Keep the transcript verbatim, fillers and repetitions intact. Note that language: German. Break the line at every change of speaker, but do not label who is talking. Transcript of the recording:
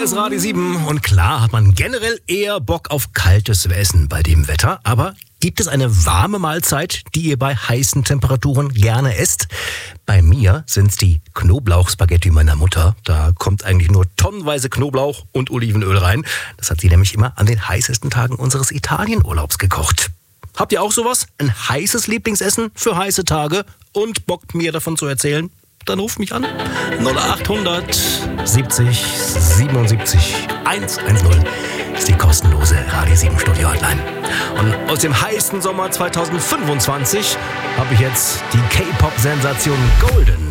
ist Radio sieben und klar hat man generell eher Bock auf kaltes Essen bei dem Wetter, aber gibt es eine warme Mahlzeit, die ihr bei heißen Temperaturen gerne esst? Bei mir sind's die Knoblauchspaghetti meiner Mutter. Da kommt eigentlich nur tonnenweise Knoblauch und Olivenöl rein. Das hat sie nämlich immer an den heißesten Tagen unseres Italienurlaubs gekocht. Habt ihr auch sowas? Ein heißes Lieblingsessen für heiße Tage und Bock mir davon zu erzählen? Dann ruft mich an. null achthundert siebzig siebenundsiebzig hundertzehn ist die kostenlose Radio sieben Studio Hotline. Und aus dem heißen Sommer zweitausendfünfundzwanzig habe ich jetzt die K-Pop-Sensation Golden.